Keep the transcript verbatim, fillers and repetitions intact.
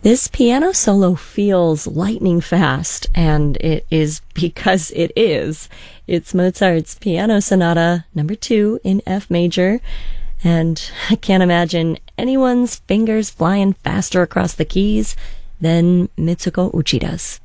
This piano solo feels lightning fast, and it is because it is. It's Mozart's Piano Sonata number two in F major, and I can't imagine anyone's fingers flying faster across the keys than Mitsuko Uchida's.